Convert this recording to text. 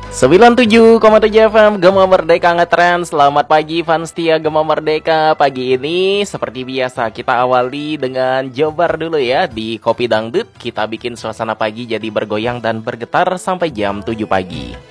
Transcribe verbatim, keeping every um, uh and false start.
sembilan puluh tujuh koma tujuh F M Gema Merdeka ngetrend. Selamat pagi fans setia Gema Merdeka. Pagi ini seperti biasa kita awali dengan Jobar dulu ya. Di Kopi Dangdut kita bikin suasana pagi jadi bergoyang dan bergetar sampai jam tujuh pagi.